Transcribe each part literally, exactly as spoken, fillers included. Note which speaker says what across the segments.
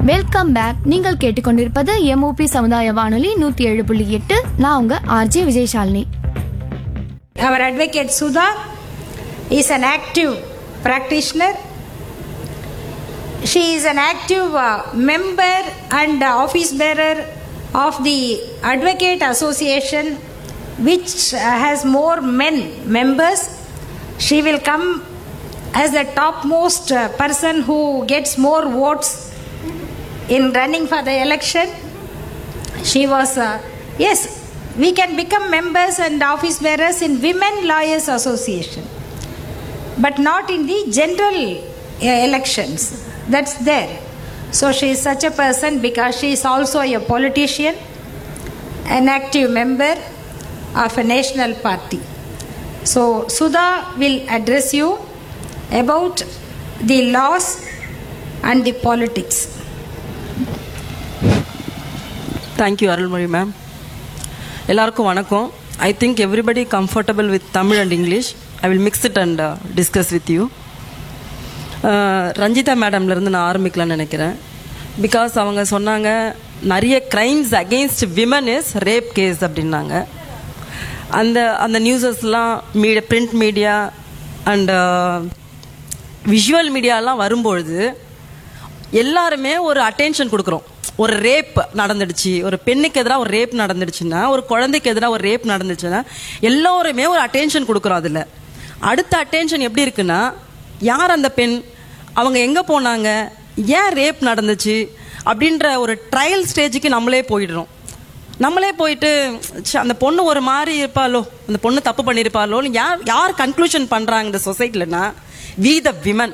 Speaker 1: Welcome back. நீங்கள் கேட்டுக்கொண்டிருப்பது MOP சமுதாய வானொலி நூத்தி ஏழு புள்ளி எட்டு. நான் உங்க RJ Vijayashalini.
Speaker 2: Our advocate Sudha is an active practitioner. She is an active uh, member and uh, office bearer of the Advocate Association, which uh, has more men members. She will come as the topmost uh, person who gets more votes in running for the election. She was, uh, yes, we can become members and office bearers in Women Lawyers Association, but not in the general uh, elections. That's there. So she is such a person because she is also a politician, an active member of a national party. So Sudha will address you about the laws and the politics.
Speaker 3: Thank you, Arulmozhi ma'am. எல்லாருக்கும் வணக்கம். I think everybody comfortable with Tamil and English. I will mix it and uh, discuss with you. Ranjitha மேடம்லேருந்து நான் ஆரம்பிக்கலாம்னு நினைக்கிறேன். Because அவங்க சொன்னாங்க நிறைய crimes against women is rape case அப்படின்னாங்க. அந்த அந்த நியூஸஸ்லாம் media, print media and visual மீடியாலாம் வரும்பொழுது எல்லாருமே ஒரு அட்டென்ஷன் கொடுக்குறோம். ஒரு ரேப் நடந்துடுச்சு, ஒரு பெண்ணுக்கு எதிராக ஒரு ரேப் நடந்துடுச்சுன்னா, ஒரு குழந்தைக்கு எதிராக ஒரு ரேப் நடந்துச்சுன்னா எல்லோருமே ஒரு அட்டென்ஷன் கொடுக்குறோம். அதில் அடுத்த அட்டென்ஷன் எப்படி இருக்குன்னா, யார் அந்த பெண், அவங்க எங்கே போனாங்க, ஏன் ரேப் நடந்துச்சு அப்படின்ற ஒரு ட்ரையல் ஸ்டேஜுக்கு நம்மளே போயிடுறோம். நம்மளே போயிட்டு அந்த பொண்ணு ஒரு மாதிரி இருப்பாளோ, அந்த பொண்ணு தப்பு பண்ணியிருப்பாளோ, யார் யார் கன்க்ளூஷன் பண்ணுறாங்க இந்த சொசைட்டிலன்னா, வி த விமன்.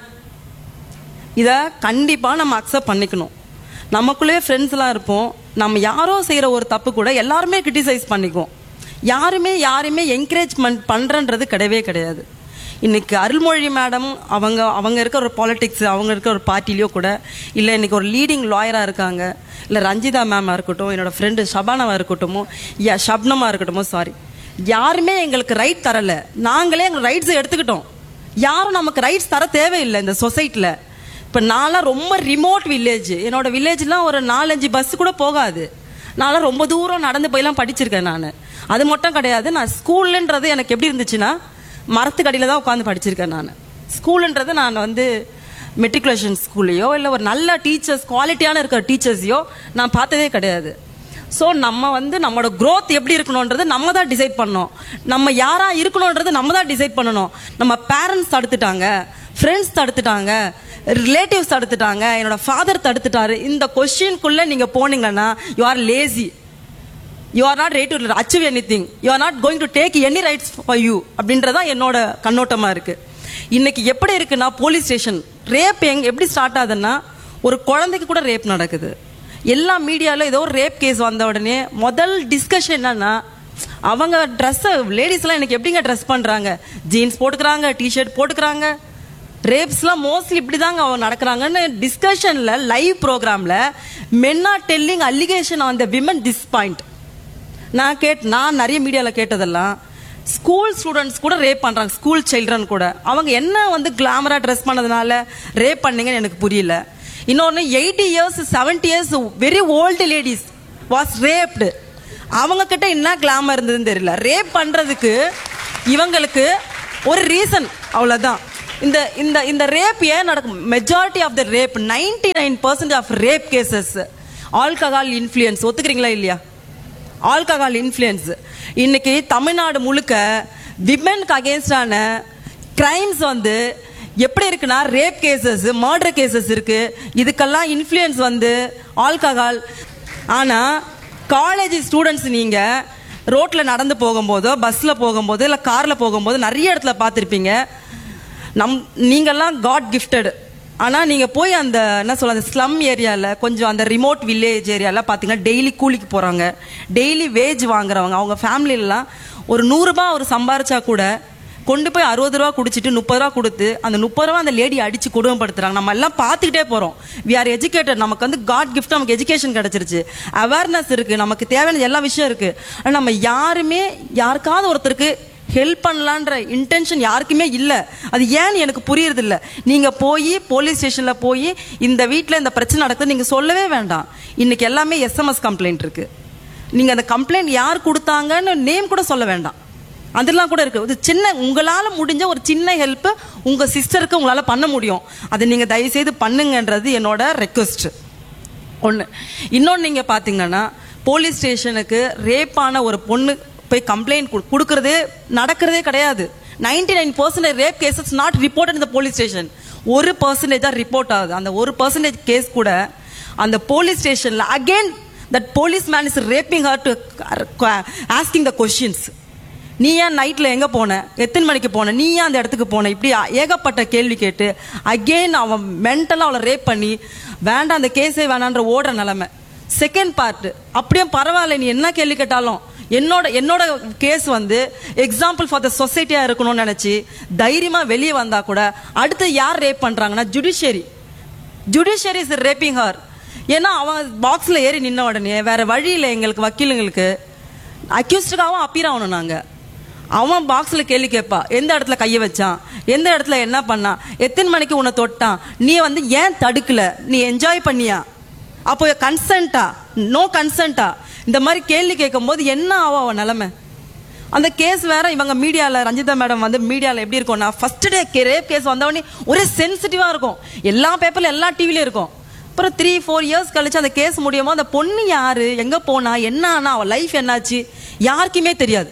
Speaker 3: இதை கண்டிப்பாக நம்ம அக்செப்ட் பண்ணிக்கணும். நமக்குள்ளே ஃப்ரெண்ட்ஸ்லாம் இருப்போம், நம்ம யாரோ செய்கிற ஒரு தப்பு கூட எல்லாருமே கிரிட்டிசைஸ் பண்ணிக்குவோம். யாருமே யாருமே என்கரேஜ்மெண்ட் பண்ணுறன்றது கிடையவே கிடையாது. இன்னைக்கு அருள்மொழி மேடம் அவங்க அவங்க இருக்க ஒரு பாலிடிக்ஸ், அவங்க இருக்க ஒரு பார்ட்டிலையோ கூட இல்லை, இன்னைக்கு ஒரு லீடிங் லாயராக இருக்காங்க, இல்லை ரஞ்சிதா மேமாக இருக்கட்டும், என்னோட ஃப்ரெண்டு ஷபானாவாக இருக்கட்டும், யா ஷப்னமாக இருக்கட்டும், சாரி, யாருமே எங்களுக்கு ரைட் தரலை. நாங்களே எங்கள் ரைட்ஸை எடுத்துக்கிட்டோம். யாரும் நமக்கு ரைட்ஸ் தர தேவையில்லை இந்த சொசைட்டியில். இப்போ நான்லாம் ரொம்ப ரிமோட் வில்லேஜ், என்னோட வில்லேஜ்லாம் ஒரு நாலஞ்சு பஸ் கூட போகாது. நான்லாம் ரொம்ப தூரம் நடந்து போயெல்லாம் படிச்சிருக்கேன். நான் அது மட்டும் கிடையாது, நான் ஸ்கூல்ன்றது எனக்கு எப்படி இருந்துச்சுன்னா, மரத்துக்கடியில் தான் உட்காந்து படிச்சிருக்கேன். நான் ஸ்கூலுன்றது நான் வந்து மெட்ரிகுலேஷன் ஸ்கூல்லையோ இல்லை ஒரு நல்ல டீச்சர்ஸ், குவாலிட்டியான இருக்கிற டீச்சர்ஸையோ நான் பார்த்ததே கிடையாது. ஸோ நம்ம வந்து நம்மளோட க்ரோத் எப்படி இருக்கணுன்றது நம்ம தான் டிசைட் பண்ணணும். நம்ம யாராக இருக்கணுன்றது நம்ம தான் டிசைட் பண்ணணும். நம்ம பேரண்ட்ஸ் தடுத்துட்டாங்க, ஃப்ரெண்ட்ஸ் தடுத்துட்டாங்க, ரிலேட்டிவ்ஸ் தடுத்துட்டாங்க, என்னோட ஃபாதர் தடுத்துட்டாரு, இந்த கொஸ்டின்குள்ளே நீங்கள் போனீங்கன்னா you are lazy. You are not ready to achieve anything. You are not going to take any rights for you. அப்படின்றதா என்னோட கண்ணோட்டமா இருக்கு. இன்னைக்கு எப்படி இருக்குன்னா, போலீஸ் ஸ்டேஷன் ரேப் எங்க எப்படி ஸ்டார்ட் ஆகுதுன்னா, ஒரு குழந்தைக்கு கூட ரேப் நடக்குது. எல்லா மீடியாவில் ஏதோ ஒரு ரேப் கேஸ் வந்த உடனே முதல் டிஸ்கஷன் என்னன்னா, அவங்க ட்ரெஸ்ஸை, லேடிஸ்லாம் எனக்கு எப்படிங்க ட்ரெஸ் பண்ணுறாங்க, ஜீன்ஸ் போட்டுக்கிறாங்க, டிஷர்ட் போட்டுக்கிறாங்க, ரேப்ஸ்லாம் மோஸ்ட்லி இப்படி தாங்க அவங்க நடக்கிறாங்கன்னு டிஸ்கஷனில் லைவ் ப்ரோக்ராமில் மென் are telling allegation on the women this point. நான் கேட் நான் நிறைய மீடியாவில் கேட்டதெல்லாம், ஸ்கூல் ஸ்டூடெண்ட்ஸ் கூட ரேப் பண்ணுறாங்க, ஸ்கூல் சில்ட்ரன் கூட. அவங்க என்ன வந்து கிளாமராக ட்ரெஸ் பண்ணதுனால ரேப் பண்ணீங்கன்னு எனக்கு புரியல. இன்னொன்று, eighty years seventy years very old ladies was raped. அவங்க கிட்ட என்ன கிளாமர் இருந்ததுன்னு தெரியல. ரேப் பண்ணுறதுக்கு இவங்களுக்கு ஒரு ரீசன், அவ்வளோதான். இந்த இந்த இந்த ரேப் ஏன் நடக்கும்? Majority of the rape, ninety nine percent of rape cases alcohol influence. ஒத்துக்கிறீங்களா இல்லையா? Alcohol influence. இன்னைக்கு தமிழ்நாடு முழுக்க விமென்க்கு அகேன்ஸ்டான கிரைம்ஸ் வந்து எப்படி இருக்குன்னா, ரேப் கேசஸ், மர்டர் கேசஸ் இருக்கு. இதுக்கெல்லாம் இன்ஃப்ளூயன்ஸ் வந்து ஆல்கஹால். ஆனால் காலேஜ் ஸ்டூடெண்ட்ஸ் நீங்கள் ரோட்டில் நடந்து போகும்போதோ, பஸ்ஸில் போகும்போது, இல்லை காரில் போகும்போது நிறைய இடத்துல பார்த்துருப்பீங்க. நம் நீங்கள்லாம் காட் கிஃப்டட். ஆனால் நீங்கள் போய் அந்த என்ன சொல்ல, அந்த ஸ்லம் ஏரியாவில், கொஞ்சம் அந்த ரிமோட் வில்லேஜ் ஏரியாவில் பார்த்தீங்கன்னா டெய்லி கூலிக்கு போகிறாங்க, டெய்லி வேஜ் வாங்குறவங்க, அவங்க ஃபேமிலியிலலாம் ஒரு நூறுரூபா ஒரு சம்பாரிச்சா கூட கொண்டு போய் அறுபது ரூபா குடிச்சிட்டு முப்பது ரூபா கொடுத்து அந்த முப்பது ரூபா அந்த லேடி அடிச்சு கொடுமைப்படுத்துறாங்க. நம்ம எல்லாம் பார்த்துக்கிட்டே போகிறோம். We are educated. நமக்கு வந்து காட் கிஃப்ட், நமக்கு எஜுகேஷன் கிடைச்சிருச்சு, அவேர்னஸ் இருக்குது, நமக்கு தேவையான எல்லா விஷயம் இருக்குது. ஆனால் நம்ம யாருமே யாருக்காவது ஒருத்தருக்கு ஹெல்ப் பண்ணலான்ற இன்டென்ஷன் யாருக்குமே இல்லை. அது ஏன்னு எனக்கு புரியுறது இல்லை. நீங்கள் போய் போலீஸ் ஸ்டேஷனில் போய் இந்த வீட்டில் இந்த பிரச்சனை நடக்குது நீங்கள் சொல்லவே வேண்டாம். இன்னைக்கு எல்லாமே எஸ்எம்எஸ் கம்ப்ளைண்ட் இருக்குது. நீங்கள் அந்த கம்ப்ளைண்ட் யார் கொடுத்தாங்கன்னு நேம் கூட சொல்ல வேண்டாம். அதெல்லாம் கூட இருக்குது. ஒரு சின்ன உங்களால் முடிஞ்ச ஒரு சின்ன ஹெல்ப்பு உங்கள் சிஸ்டருக்கு உங்களால் பண்ண முடியும். அதை நீங்கள் தயவுசெய்து பண்ணுங்கன்றது என்னோட ரெக்வஸ்ட் ஒன்று. இன்னொன்று நீங்கள் பார்த்தீங்கன்னா போலீஸ் ஸ்டேஷனுக்கு ரேப்பான ஒரு பொண்ணு போய் கம்ப்ளைண்ட் கொடுக்கறதே நடக்கிறதே கிடையாது. Ninety nine percentage rape cases not report இந்த போலீஸ் ஸ்டேஷன். ஒரு பர்சன்டேஜ் தான் ரிப்போர்ட் ஆகுது. அந்த ஒரு பர்சன்டேஜ் கேஸ் கூட அந்த போலீஸ் ஸ்டேஷனில் again that police man is wrapping her to asking the questions. நீ ஏன் நைட்டில் எங்கே போன, எத்தனை மணிக்கு போன, நீ ஏன் அந்த இடத்துக்கு போன, இப்படி ஏகப்பட்ட கேள்வி கேட்டு அகெயின் அவன் மென்டலாக அவளை ரேப் பண்ணி வேண்டாம் அந்த கேஸே வேணான்ற ஓடுற நிலைமை. செகண்ட் பார்ட் அப்படியே பரவாயில்ல, நீ என்ன கேள்வி கேட்டாலும் என்னோட என்னோட கேஸ் வந்து எக்ஸாம்பிள் ஃபார் த சொசைட்டியாக இருக்கணும்னு நினச்சி தைரியமாக வெளியே வந்தால் கூட அடுத்து யார் ரேப் பண்ணுறாங்கன்னா judiciary. Judiciary is wrapping her. ஏன்னா அவன் பாக்ஸில் ஏறி நின்ன உடனே வேற வழியில் எங்களுக்கு வக்கீலுங்களுக்கு அக்யூஸ்டுக்காகவும் அப்பீர் ஆகணும். நாங்கள் அவன் பாக்ஸில் கேள்வி கேட்பா, எந்த இடத்துல கையை வச்சான், எந்த இடத்துல என்ன பண்ணான், எத்தனை மணிக்கு உன்னை தொட்டான், நீ வந்து ஏன் தடுக்கல, நீ என்ஜாய் பண்ணியா, அப்போ கன்சென்ட்டா நோ கன்சென்ட்டா, இந்த மாதிரி கேள்வி கேட்கும் போது என்ன ஆகும் அவன் நிலைமை. அந்த கேஸ் வேற இவங்க மீடியாவில் ரஞ்சிதா மேடம் வந்து மீடியாவில் எப்படி இருக்கும்னா ஃபர்ஸ்ட் டே ரேப் கேஸ் வந்தவொடனே ஒரே சென்சிட்டிவாக இருக்கும். எல்லா பேப்பர்ல எல்லா டிவிலையும் இருக்கும். அப்புறம் த்ரீ ஃபோர் இயர்ஸ் கழிச்சு அந்த கேஸ் முடியும் போது அந்த பொண்ணு யாரு, எங்கே போனா, என்ன ஆனா, அவள் லைஃப் என்னாச்சு யாருக்குமே தெரியாது.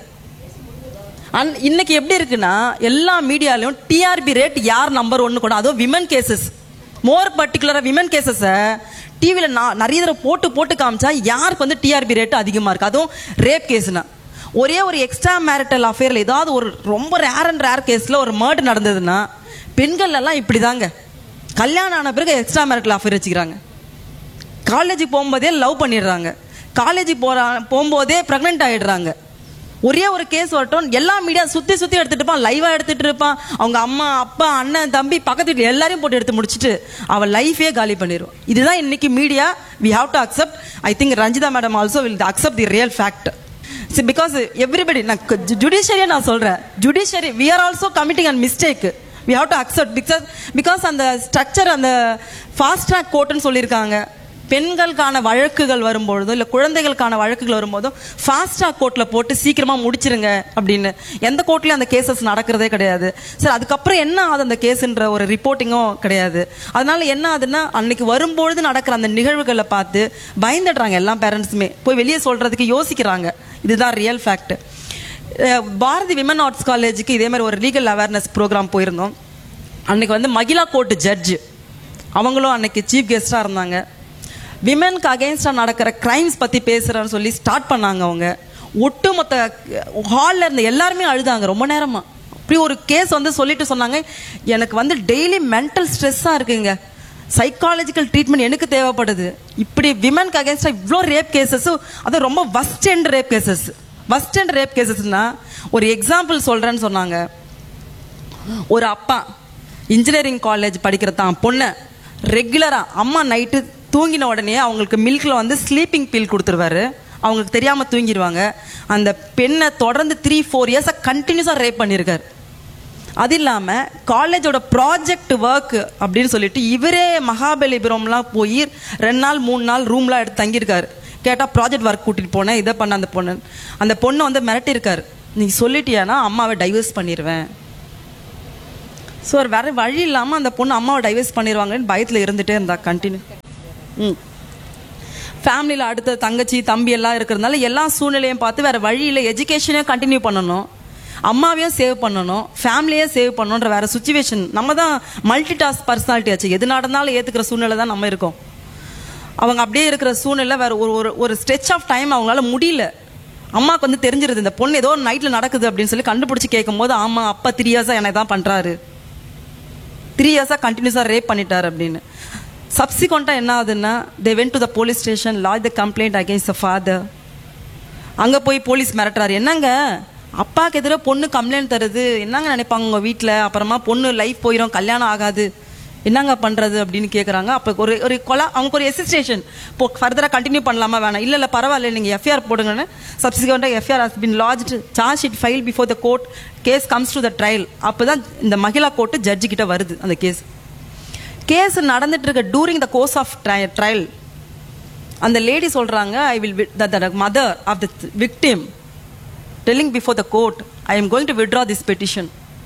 Speaker 3: அண்ட் இன்னைக்கு எப்படி இருக்குன்னா எல்லா மீடியாலையும் டிஆர்பி ரேட் யார் நம்பர் ஒன்னு கூட, அதுவும் விமன் கேசஸ், மோர் பர்டிகுலராக விமன் கேசஸை டிவியில் நான் நிறைய தடவை போட்டு போட்டு காமிச்சா யாருக்கு வந்து டிஆர்பி ரேட் அதிகமாக இருக்குது. அதுவும் ரேப் கேஸ்னா ஒரே ஒரு எக்ஸ்ட்ரா மேரிட்டல் அஃபேரில் ஏதாவது ஒரு ரொம்ப ரேர் அண்ட் ரேர் கேஸில் ஒரு மர்டர் நடந்ததுன்னா பெண்கள் எல்லாம் இப்படி தாங்க கல்யாணம் ஆன பிறகு எக்ஸ்ட்ரா மேரிட்டல் அஃபேர் வச்சுக்கிறாங்க. காலேஜுக்கு போகும்போதே லவ் பண்ணிடுறாங்க, காலேஜுக்கு போகிற போகும்போதே ப்ரெக்னென்ட் ஆகிடுறாங்க. ஒரே ஒரு கேஸ் வரட்டும் எல்லா மீடியா சுற்றி சுற்றி எடுத்துகிட்டு இருப்பான், லைவாக எடுத்துகிட்டு இருப்பான். அவங்க அம்மா அப்பா அண்ணன் தம்பி பக்கத்து வீட்டில் எல்லாரையும் போட்டு எடுத்து முடிச்சுட்டு அவள் லைஃபே காலி பண்ணிடுவோம். இதுதான் இன்னைக்கு media. We have to accept. I think Ranjitha madam also will accept the real fact. Because everybody நான் ஜுடிஷியரியை நான் சொல்கிறேன், judiciary we are also committing and mistake. We have to accept because because அந்த ஸ்ட்ரக்சர் அந்த ஃபாஸ்ட் ட்ராக் கோர்ட்டுன்னு சொல்லியிருக்காங்க. பெண்களுக்கான வழக்குகள் வரும்பொழுதும் இல்லை குழந்தைகளுக்கான வழக்குகள் வரும்போதும் ஃபாஸ்டாக கோர்ட்டில் போட்டு சீக்கிரமாக முடிச்சிருங்க அப்படின்னு எந்த கோர்ட்லையும் அந்த கேசஸ் நடக்கிறதே கிடையாது. சார் அதுக்கப்புறம் என்ன ஆகுது அந்த கேஸுன்ற ஒரு ரிப்போர்ட்டிங்கும் கிடையாது. அதனால என்ன ஆகுதுன்னா அன்னைக்கு வரும்பொழுது நடக்கிற அந்த நிகழ்வுகளை பார்த்து பயந்துடுறாங்க. எல்லா பேரண்ட்ஸுமே போய் வெளியே சொல்கிறதுக்கு யோசிக்கிறாங்க. இதுதான் real fact. Bharathi women arts காலேஜுக்கு இதே மாதிரி ஒரு லீகல் அவேர்னஸ் ப்ரோக்ராம் போயிருந்தோம். அன்னைக்கு வந்து மகிழா கோர்ட் ஜட்ஜு அவங்களும் அன்னைக்கு சீஃப் கெஸ்டாக இருந்தாங்க. விமென்க்கு அகெயின்ஸ்டாக நடக்கிற கிரைம்ஸ் பற்றி பேசுகிறேன்னு சொல்லி ஸ்டார்ட் பண்ணாங்க. அவங்க ஒட்டுமொத்த ஹாலில் இருந்த எல்லாருமே அழுதாங்க ரொம்ப நேரமாக. அப்படி ஒரு கேஸ் வந்து சொல்லிட்டு சொன்னாங்க, எனக்கு வந்து டெய்லி மென்டல் ஸ்ட்ரெஸ்ஸாக இருக்குங்க, சைக்காலஜிக்கல் ட்ரீட்மெண்ட் எனக்கு தேவைப்படுது. இப்படி விமென்க்கு அகெயின்ஸ்டாக இவ்வளோ ரேப் கேசஸும் அது ரொம்ப வஸ்ட் and rape cases. வஸ்ட் and rape கேசஸ்னா ஒரு எக்ஸாம்பிள் சொல்கிறேன்னு சொன்னாங்க. ஒரு அப்பா இன்ஜினியரிங் காலேஜ் படிக்கிற தான் பொண்ணை ரெகுலராக அம்மா நைட்டு தூங்கின உடனே அவங்களுக்கு மில்கில் வந்து ஸ்லீப்பிங் பில் கொடுத்துருவாரு, அவங்களுக்கு தெரியாமல் தூங்கிடுவாங்க. அந்த பெண்ணை தொடர்ந்து த்ரீ ஃபோர் இயர்ஸாக கண்டினியூஸாக ரேப் பண்ணியிருக்காரு. அது இல்லாமல் காலேஜோட ப்ராஜெக்ட் ஒர்க் அப்படின்னு சொல்லிட்டு இவரே மகாபலிபுரம்லாம் போய் ரெண்டு நாள் மூணு நாள் ரூம்லாம் எடுத்து தங்கியிருக்காரு. கேட்டால் ப்ராஜெக்ட் ஒர்க் கூட்டிகிட்டு போனேன், இதை பண்ண அந்த பொண்ணு அந்த பொண்ணை வந்து மிரட்டியிருக்காரு, நீ சொல்லிட்டியானா அம்மாவை டைவர்ஸ் பண்ணிடுவேன். ஸோ வேறு வழி இல்லாமல் அந்த பொண்ணு அம்மாவை டைவர்ஸ் பண்ணிடுவாங்கன்னு பயத்தில் இருந்துகிட்டே இருந்தா கண்டினியூ. ம் ஃபேமிலியில் அடுத்த தங்கச்சி தம்பி எல்லாம் இருக்கிறதுனால எல்லா சூழ்நிலையும் பார்த்து வேறு வழியில் எஜுகேஷனையும் கண்டினியூ பண்ணணும், அம்மாவையும் சேவ் பண்ணணும், ஃபேமிலியே சேவ் பண்ணணுன்ற வேறு சுச்சுவேஷன். நம்ம தான் மல்டி டாஸ்க் பர்சனாலிட்டி ஆச்சு, எது நடந்தாலும் ஏற்றுக்கிற சூழ்நிலை தான் நம்ம இருக்கோம். அவங்க அப்படியே இருக்கிற சூழ்நிலை வேறு ஒரு ஒரு ஸ்ட்ரெச் ஆஃப் டைம் அவங்களால முடியல. அம்மாவுக்கு வந்து தெரிஞ்சிருது இந்த பொண்ணு ஏதோ நைட்டில் நடக்குது அப்படின்னு சொல்லி கண்டுபிடிச்சி கேட்கும் போது ஆமாம் அப்பா த்ரீ இயர்ஸாக என்னை தான் பண்ணுறாரு, த்ரீ இயர்ஸாக கண்டினியூஸாக ரேப் பண்ணிட்டார் அப்படின்னு. சப்சிக்வெண்ட்டாக என்ன ஆகுதுன்னா they went to the police station, lodge the complaint against the father. அங்கே போய் போலீஸ் மிரட்டுறாரு, என்னங்க அப்பாவுக்கு எதிராக பொண்ணு கம்ப்ளைண்ட் தருது, என்னங்க நினைப்பாங்க உங்கள் வீட்டில், அப்புறமா பொண்ணு லைஃப் போயிடும், கல்யாணம் ஆகாது, என்னங்க பண்ணுறது அப்படின்னு கேட்குறாங்க. அப்போ ஒரு ஒரு கொலா அவங்க ஒரு எசிஸ்டேஷன் இப்போ ஃபர்தராக கண்டினியூ பண்ணலாமா வேணாம், இல்லை இல்லை பரவாயில்ல நீங்கள் எஃப்ஐஆர் போடுங்கன்னு சப்சிக்வெண்ட்டாக FIR has been லாட்ஜ்டு, charge sheet file before the court, case comes to the trial. அப்போ தான் இந்த மகிழா கோர்ட்டு ஜட்ஜி கிட்ட வருது அந்த கேஸ். கேஸ் நடந்துட்டு இருக்க during the course of trial அந்த லேடி சொல்கிறாங்க, I will the mother of the victim telling before the court, I am going to withdraw this petition.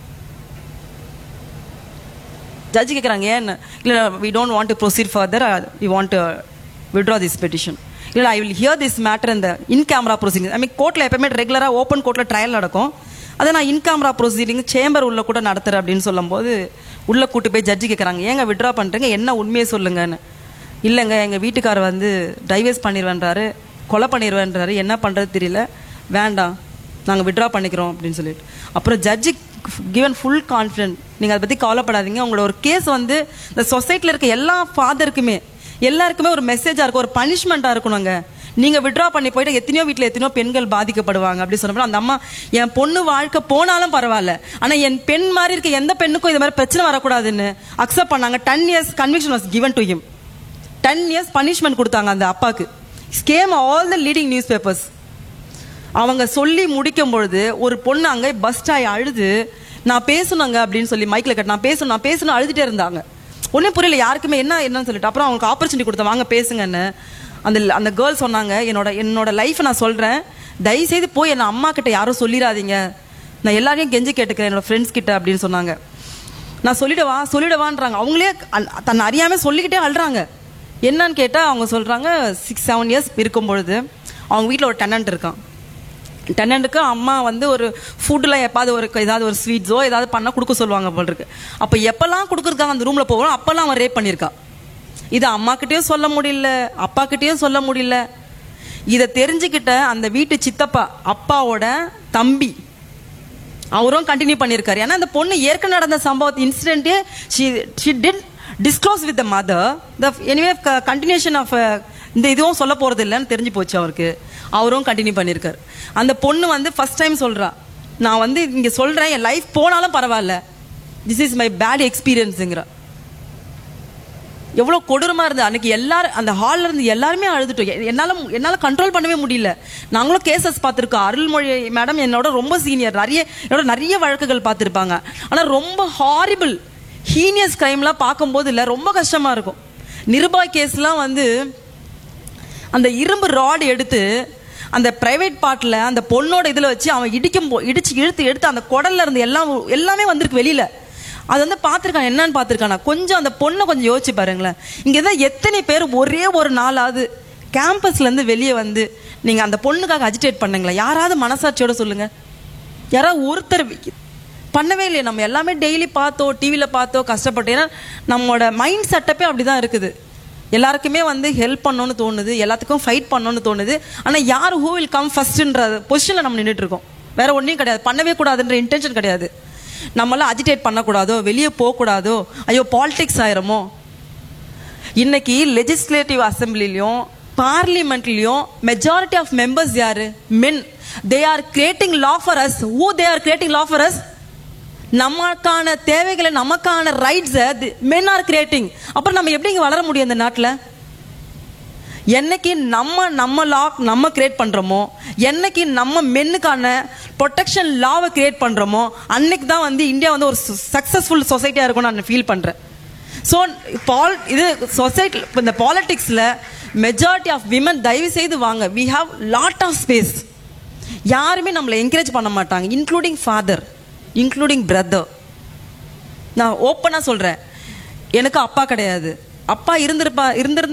Speaker 3: ஜட்ஜி கேட்குறாங்க ஏன், இல்லை we don't want to proceed further, we want to withdraw this petition. இல்லை I will hear this matter இந்த இன் camera proceeding. ஐ மீன் கோர்ட்டில் எப்பவுமே ரெகுலராக open கோர்ட்டில் trial நடக்கும், அதை நான் இன் கேமரா ப்ரொசீடிங் சேம்பர் உள்ள கூட நடத்துகிறேன் அப்படின்னு சொல்லும்போது உள்ளே கூட்டு போய் ஜட்ஜி கேட்குறாங்க, ஏங்க வித்ட்ரா பண்ணுறீங்க, என்ன உண்மையை சொல்லுங்கன்னு. இல்லைங்க எங்கள் வீட்டுக்காரர் வந்து டைவர்ஸ் பண்ணிடுவேன்றாரு, கொலை பண்ணிடுவேன்றாரு, என்ன பண்ணுறது தெரியல, வேண்டாம் நாங்கள் வித்ட்ரா பண்ணிக்கிறோம் அப்படின்னு சொல்லிட்டு. அப்புறம் ஜட்ஜி கிவன் ஃபுல் கான்ஃபிடென்ட், நீங்கள் அதை பற்றி கவலைப்படாதீங்க, உங்களோட ஒரு கேஸ் வந்து இந்த சொசைட்டியில் இருக்க எல்லா ஃபாதருக்குமே எல்லாருக்குமே ஒரு மெசேஜாக இருக்கும், ஒரு பனிஷ்மெண்ட்டாக இருக்கணுங்க. நீங்கள் வித்ட்ரா பண்ணி போயிட்டு எத்தனையோ வீட்டில் எத்தனையோ பெண்கள் பாதிக்கப்படுவாங்க அப்படி சொன்னப்போ அந்த அம்மா, என் பொண்ணு வாழ்க்கை போனாலும் பரவாயில்ல, ஆனால் என் பெண் மாதிரி இருக்க எந்த பெண்ணுக்கும் இது மாதிரி பிரச்சனை வரக்கூடாதுன்னு அக்செப்ட் பண்ணாங்க. Ten years conviction was given to him. Ten years punishment கொடுத்தாங்க அந்த அப்பாவுக்கு. Scam all the leading news papers. அவங்க சொல்லி முடிக்கும் பொழுது ஒரு பொண்ணு அங்கே பஸ்ட் ஆகி அழுது, நான் பேசணுங்க அப்படின்னு சொல்லி மைக்கில் கட்ட, நான் பேசணும் நான் பேசணும் அழுதுட்டே இருந்தாங்க. ஒன்றும் புரியல யாருக்குமே என்ன என்னன்னு சொல்லிட்டு. அப்புறம் அவங்களுக்கு ஆப்பர்ச்சுனிட்டி கொடுத்த, வாங்க பேசுங்கன்னு. அந்த அந்த கேர்ள் சொன்னாங்க, என்னோட என்னோட லைஃப்பை நான் சொல்கிறேன், தயவுசெய்து போய் என்ன அம்மா கிட்ட யாரும் சொல்லிடாதீங்க, நான் எல்லாரையும் கெஞ்சி கேட்டுக்கிறேன் என்னோட ஃப்ரெண்ட்ஸ் கிட்ட அப்படின்னு சொன்னாங்க. நான் சொல்லிடவா சொல்லிடவான்றாங்க. அவங்களே தன்னை அறியாமல் சொல்லிக்கிட்டே அழுறாங்க. என்னன்னு கேட்டால் அவங்க சொல்கிறாங்க, சிக்ஸ் செவன் இயர்ஸ் இருக்கும் பொழுது அவங்க வீட்டில் ஒரு டெனன்ட் இருக்கான். டெனன்ட்டுக்கு அம்மா வந்து ஒரு ஃபுட்டில் எப்பாவது ஒரு ஏதாவது ஒரு ஸ்வீட்ஸோ ஏதாவது பண்ணால் கொடுக்க சொல்லுவாங்க போல் இருக்கு. அப்போ எப்போல்லாம் கொடுக்குறதுக்காக அந்த ரூமில் போகிறோம் அப்போல்லாம் அவன் ரேப் பண்ணியிருக்கான். இது அம்மாக்கிட்டேயும் சொல்ல முடியல, அப்பாக்கிட்டேயும் சொல்ல முடியல. இதை தெரிஞ்சுக்கிட்ட அந்த வீட்டு சித்தப்பா, அப்பாவோட தம்பி, அவரும் கண்டினியூ பண்ணியிருக்காரு. ஏன்னா அந்த பொண்ணு ஏற்கனவே நடந்த சம்பவத்தை இன்சிடென்ட்டே she she did disclose with the mother. The anyway continuation of இந்த இதுவும் சொல்ல போகிறது இல்லைன்னு தெரிஞ்சு போச்சு அவருக்கு. அவரும் கண்டினியூ பண்ணியிருக்காரு. அந்த பொண்ணு வந்து ஃபர்ஸ்ட் டைம் சொல்கிறா, நான் வந்து இங்கே சொல்கிறேன், என் லைஃப் போனாலும் பரவாயில்ல, திஸ் இஸ் மை பேட் எக்ஸ்பீரியன்ஸுங்கிற. எவ்வளோ கொடூரமாக இருந்தது அன்னைக்கு. எல்லாரும் அந்த ஹாலில் இருந்து எல்லாருமே அழுதுட்டோம். என்னால் என்னால் கண்ட்ரோல் பண்ணவே முடியல. நாங்களும் கேசஸ் பார்த்துருக்கோம். அருள்மொழி மேடம் என்னோட ரொம்ப சீனியர், நிறைய என்னோட நிறைய வழக்குகள் பார்த்துருப்பாங்க. ஆனால் ரொம்ப ஹாரிபிள் ஹீனியஸ் கிரைம்லாம் பார்க்கும்போது இல்லை ரொம்ப கஷ்டமாக இருக்கும். நிருபாய் கேஸ்லாம் வந்து அந்த இரும்பு ராடு எடுத்து அந்த பிரைவேட் பார்ட்டில் அந்த பொண்ணோட இதில் வச்சு அவன் இடிக்கும் போ இடிச்சு இழுத்து எடுத்து அந்த குடல்ல இருந்து எல்லாம் எல்லாமே வந்திருக்கு வெளியில். அது வந்து பார்த்துருக்கான். என்னன்னு பார்த்துருக்கானா, கொஞ்சம் அந்த பொண்ணை கொஞ்சம் யோசிச்சு பாருங்களேன். இங்கே தான் எத்தனை பேர் ஒரே ஒரு நாளாவது கேம்பஸ்லேருந்து வெளியே வந்து நீங்கள் அந்த பொண்ணுக்காக அஜிடேட் பண்ணுங்களேன். யாராவது மனசாட்சியோட சொல்லுங்கள், யாராவது ஒருத்தர் பண்ணவே இல்லையே. நம்ம எல்லாமே டெய்லி பார்த்தோம், டிவியில் பார்த்தோம், கஷ்டப்பட்டோம். ஏன்னா நம்மளோட மைண்ட் செட்டப்பே அப்படி தான் இருக்குது. எல்லாருக்குமே வந்து ஹெல்ப் பண்ணணும்னு தோணுது, எல்லாத்துக்கும் ஃபைட் பண்ணணும்னு தோணுது. ஆனால் யார் ஹூ வில் கம் ஃபர்ஸ்ட்ன்ற பொசிஷனில் நம்ம நின்றுட்டு இருக்கோம். வேற ஒன்றும் கிடையாது, பண்ணவே கூடாதுன்ற இன்டென்ஷன் கிடையாது. நம்மளாம் அஜிடேட் பண்ணக்கூடாதோ, வெளியே போகக்கூடாதோ, ஐயோ பாலிடிக்ஸ் ஆயிரமோ. இன்னைக்கு லெஜிஸ்லேட்டிவ் அசம்பிளிலையும் பார்லிமெண்ட்லையும் மெஜாரிட்டி ஆஃப் மெம்பர்ஸ் யாரு? மென். They are creating law for us. Who they are creating law for us? நமக்கான தேவைகளை, நமக்கான ரைட்ஸை மென் ஆர் கிரியேட்டிங். அப்புறம் நம்ம எப்படி இங்கே வளர முடியும் இந்த நாட்டில்? என்னைக்கு நம்ம நம்ம லா நம்ம கிரியேட் பண்ணுறோமோ, என்னைக்கு நம்ம மென்னுக்கான ப்ரொடெக்ஷன் லாவை கிரியேட் பண்ணுறோமோ, அன்னைக்கு தான் வந்து இந்தியா வந்து ஒரு சக்ஸஸ்ஃபுல் சொசைட்டியாக இருக்கும்னு நான் ஃபீல் பண்ணுறேன். ஸோ பால் இது சொசைட்டி இந்த பாலிட்டிக்ஸில் மெஜாரிட்டி ஆஃப் விமன் தயவு செய்து வாங்க. We have lot of space. யாருமே நம்மளை என்கரேஜ் பண்ண மாட்டாங்க, இன்க்ளூடிங் ஃபாதர், இன்க்ளூடிங் பிரதர். நான் ஓப்பனாக சொல்கிறேன், எனக்கு அப்பா கிடையாது. அப்பா இருந்திருப்பா இருந்திருந்தா